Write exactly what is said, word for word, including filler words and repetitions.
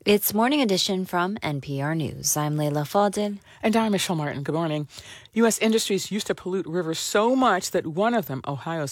It's Morning Edition from N P R News. I'm Leila Fadel. And I'm Michelle Martin. Good morning. U S industries used to pollute rivers so much that one of them, Ohio's